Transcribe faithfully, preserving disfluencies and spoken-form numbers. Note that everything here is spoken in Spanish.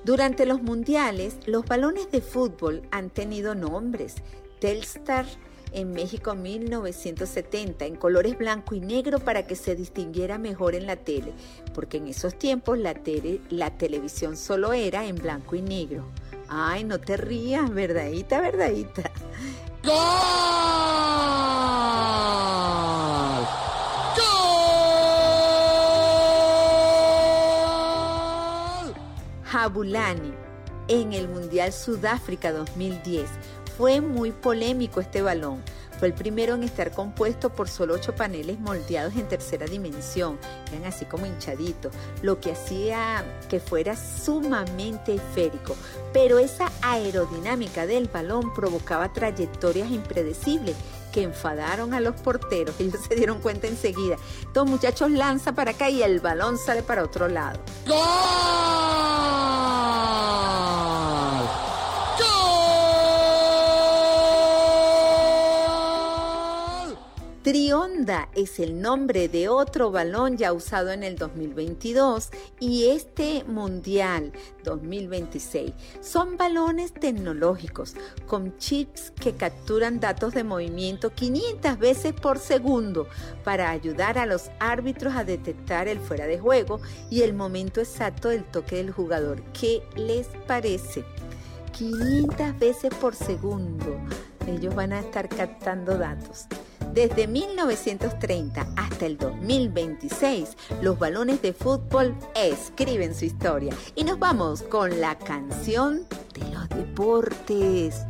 Durante los mundiales, los balones de fútbol han tenido nombres. Telstar en México mil novecientos setenta, en colores blanco y negro para que se distinguiera mejor en la tele, porque en esos tiempos la, tele, la televisión solo era en blanco y negro. Ay, no te rías, verdadita, verdadita. ¡Gol! ¡Gol! Jabulani, en el Mundial Sudáfrica dos mil diez. Fue muy polémico este balón. Fue el primero en estar compuesto por solo ocho paneles moldeados en tercera dimensión. Eran así como hinchaditos, lo que hacía que fuera sumamente esférico. Pero esa aerodinámica del balón provocaba trayectorias impredecibles que enfadaron a los porteros. Ellos se dieron cuenta enseguida. Estos muchachos lanzan para acá y el balón sale para otro lado. ¡Gol! Trionda es el nombre de otro balón ya usado en el dos mil veintidós y este Mundial dos mil veintiséis. Son balones tecnológicos con chips que capturan datos de movimiento quinientas veces por segundo para ayudar a los árbitros a detectar el fuera de juego y el momento exacto del toque del jugador. ¿Qué les parece? quinientas veces por segundo. Ellos van a estar captando datos. Desde mil novecientos treinta hasta el dos mil veintiséis, los balones de fútbol escriben su historia. Y nos vamos con la canción de los deportes.